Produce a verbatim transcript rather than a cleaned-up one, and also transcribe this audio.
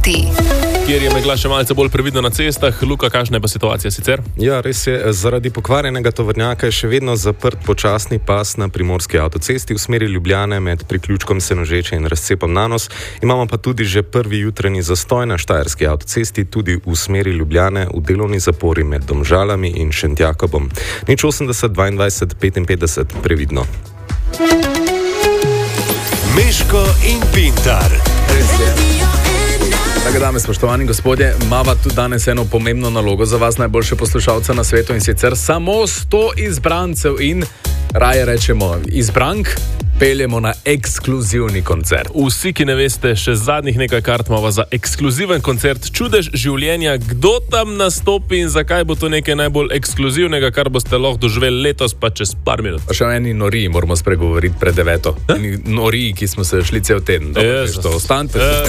Cesti. Kjer je megla še malce bolj previdna na cestah. Luka, kakšna je pa situacija sicer? Ja, res je. Zaradi pokvarjenega tovornjaka je še vedno zaprt počasni pas na primorski avtocesti v smeri Ljubljane med priključkom Senožeče in razcepom Nanos. Imamo pa tudi že prvi jutranji zastoj na štajerski avtocesti, tudi v smeri Ljubljane v delovni zapori med Domžalami in Šentjakobom. Nič osemdeset dvaindvajset petinpetdeset, previdno. Meško in Pintar. Drage dame, spoštovani gospodje, imava tudi danes eno pomembno nalogo za vas, najboljše poslušalce na svetu, in sicer samo sto izbrancev in raje rečemo izbrank peljemo na ekskluzivni koncert. Vsi, ki ne veste, še zadnjih nekaj kart imamo za ekskluziven koncert Čudež življenja. Kdo tam nastopi in zakaj bo to nekaj najbolj ekskluzivnega, kar boste lahko doživeli letos pa čez par minut? Pa še o eni noriji moramo spregovoriti pred deveto. Eni noriji, ki smo se šli cel teden. Dobro, Jezus. to ostanite. E,